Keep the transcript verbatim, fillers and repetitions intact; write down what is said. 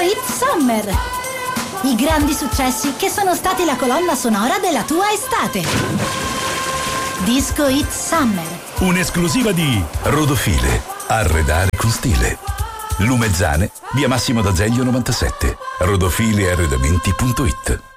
Hit Summer. I grandi successi che sono stati la colonna sonora della tua estate. Disco Hit Summer. Un'esclusiva di Rodofile. Arredare con stile. Lumezzane, via Massimo d'Azeglio novantasette. rodofile arredamenti punto it.